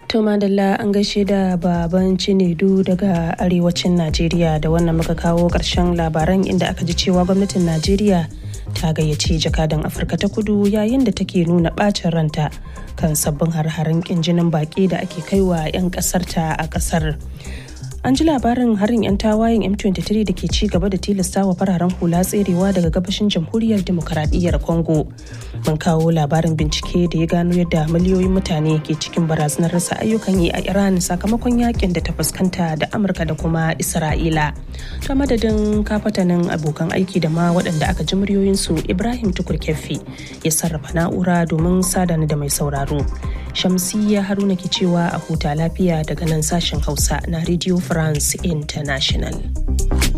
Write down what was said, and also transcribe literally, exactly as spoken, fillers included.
To madalla an gaishe da baban Cinedu daga arewacin Najeriya, da wannan muka kawo ƙarshen labaran, inda aka ji cewa gwamnatin Najeriya ta gayyaci jakadan Afirka ta Kudu yayin da take nuna ɓacin ranta kan sabbin har-haren ƙin jinin baƙi da ake kaiwa 'yan ƙasarta a ƙasar. An ji labarin harin 'yan tawayen M twenty-three da ke ci gaba da tilastawa fararen hula tserewa daga gabashin jamhuriyar demokaradiyyar Congo. Mun kawo labarin bincike da ya gano yadda miliyoyin mutane ke cikin barazanar rasa ayyukan yi a Iran sakamakon yakin da ta fuskanta da Amurka da kuma Isra'ila. Ta madadin kafatanin abokan aiki da ma waɗanda aka ji muryoyinsu, Ibrahim Tukur Keffi ya sarrafa na'ura domin sadana da mai sauraro. Shamsiyya Haruna ke cewa a huta lafiya daga nan sashen Hausa na Radio France International.